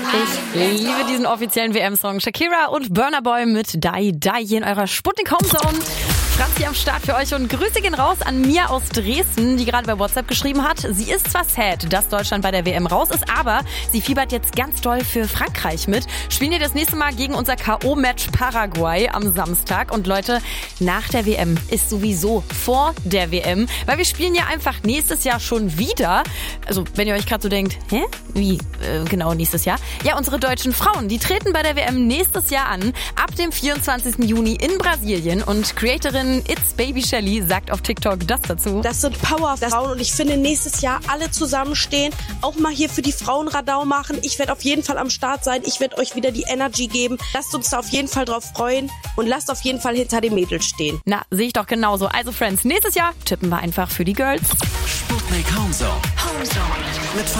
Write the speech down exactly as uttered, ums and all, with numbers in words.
Ich liebe diesen offiziellen W M-Song. Shakira und Burna Boy mit Die Die hier in eurer Sputnik Homezone. Franzi am Start für euch und Grüße gehen raus an Mia aus Dresden, die gerade bei WhatsApp geschrieben hat. Sie ist zwar sad, dass Deutschland bei der W M raus ist, aber sie fiebert jetzt ganz doll für Frankreich mit. Spielen wir das nächste Mal gegen unser K O-Match Paraguay am Samstag. Und Leute, nach der W M ist sowieso vor der W M, weil wir spielen ja einfach nächstes Jahr schon wieder. Also wenn ihr euch gerade so denkt, hä? Wie? Äh, genau nächstes Jahr? Ja, unsere deutschen Frauen, die treten bei der W M nächstes Jahr an, ab dem vierundzwanzigsten Juni in Brasilien. Und Creatorin It's Baby Shelly sagt auf TikTok das dazu. Das sind Powerfrauen und ich finde nächstes Jahr alle zusammenstehen, auch mal hier für die Frauen Radau machen. Ich werde auf jeden Fall am Start sein, ich werde euch wieder die Energy geben. Lasst uns da auf jeden Fall drauf freuen und lasst auf jeden Fall hinter den Mädels stehen. Na, sehe ich doch genauso. Also Friends, nächstes Jahr tippen wir einfach für die Girls. Sputnik Homezone. Homezone. Mit